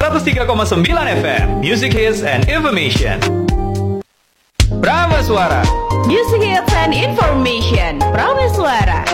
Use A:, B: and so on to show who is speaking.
A: 103,9 FM Music Hits and Information. Prameswara
B: Music Hits and Information, Prameswara.